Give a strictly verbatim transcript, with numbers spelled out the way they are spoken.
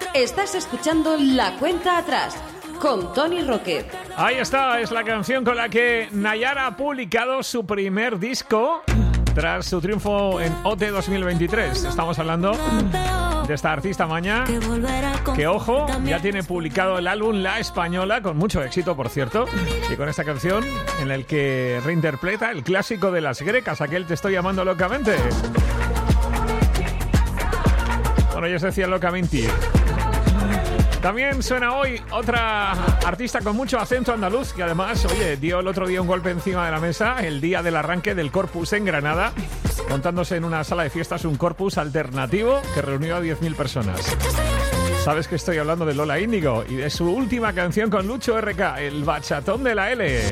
Estás escuchando La Cuenta Atrás con Tony Roque. Ahí está, es la canción con la que Nayara ha publicado su primer disco tras su triunfo en O T dos mil veintitrés. Estamos hablando de esta artista maña que, ojo, ya tiene publicado el álbum La Española, con mucho éxito, por cierto, y con esta canción en la que reinterpreta el clásico de las grecas, aquel Te estoy llamando locamente. Bueno, yo os decía locamente. También suena hoy otra artista con mucho acento andaluz que además, oye, dio el otro día un golpe encima de la mesa el día del arranque del Corpus en Granada, montándose en una sala de fiestas un Corpus alternativo que reunió a diez mil personas. Sabes que estoy hablando de Lola Índigo y de su última canción con Lucho R K, el bachatón de la L.